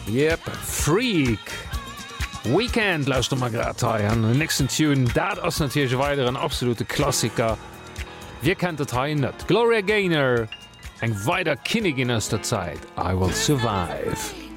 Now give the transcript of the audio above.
Yep, Freak. Weekend lauscht mal grad an den nächsten Tune, dat ass natürlich weiter ein absolute Klassiker. Wir kennt het net. Gloria Gaynor, eng weiter Kinnigin aus der Zeit. I will survive.